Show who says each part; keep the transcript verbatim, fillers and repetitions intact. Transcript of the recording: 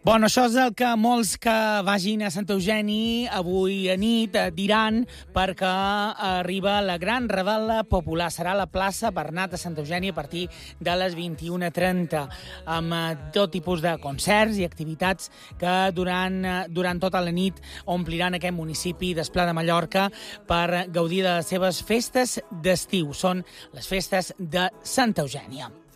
Speaker 1: Bueno, això és el que molts que vagin a Sant Eugeni avui a nit diran, perquè arriba la gran revetla popular. Serà a la plaça Bernat de Sant Eugeni a partir de les vint-i-una trenta, amb tot tipus de concerts i activitats que durant, durant tota la nit ompliran aquest municipi d'Esplà de Mallorca per gaudir de les seves festes d'estiu. Són les festes de Santa Eugènia.